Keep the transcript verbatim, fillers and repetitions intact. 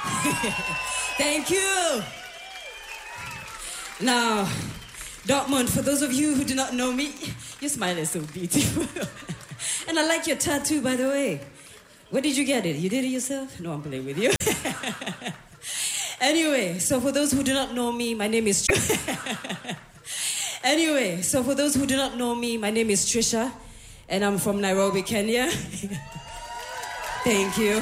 Thank you. Now, Dortmund, for those of you who do not know me, your smile is so beautiful. And I like your tattoo, by the way. Where did you get it? You did it yourself? No, I'm playing with you. Anyway, so for those who do not know me, my name is... Anyway, so for those who do not know me, my name is Trisha, and I'm from Nairobi, Kenya. Thank you.